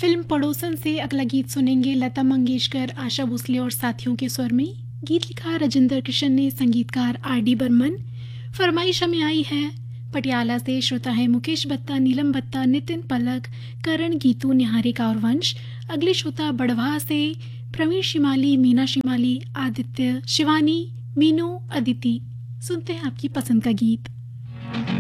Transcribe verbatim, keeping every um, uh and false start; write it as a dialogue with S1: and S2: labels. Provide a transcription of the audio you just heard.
S1: Film पड़ोसन से अगला गीत सुनेंगे लता मंगेशकर, आशा भोसले और साथियों के स्वर में। गीत लिखा राजेंद्र कृष्ण ने, संगीतकार आर डी बर्मन। फरमाइश हमें आई है पटियाला से, श्रोता है मुकेश बत्ता, नीलम बत्ता, नितिन पलक, करण, गीतू, निहारिका और वंश। अगले श्रोता बड़वाह से प्रवीण शिमाली, मीना शिमाली, आदित्य, शिवानी, मीनू, अदिति। सुनते हैं आपकी पसंद का गीत।